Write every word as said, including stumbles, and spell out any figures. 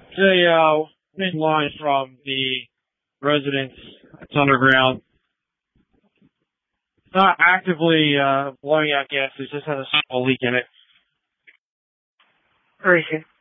It's a uh, main line from the residence. It's underground. It's not actively uh, blowing out gas. It just has a small leak in it. Where is it?